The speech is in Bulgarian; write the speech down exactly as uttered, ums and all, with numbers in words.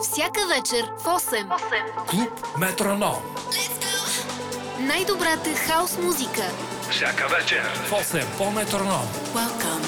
Всяка вечер в осем. Клуб Метроном. Най-добрата хаос музика. Всяка вечер в осем по Метроном. Welcome